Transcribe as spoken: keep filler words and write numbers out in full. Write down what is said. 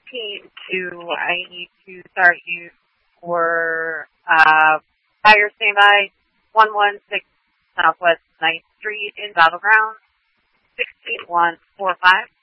team two, I need to start you for uh, fire standby one one six Southwest ninth Street in Battleground, six eight one four five.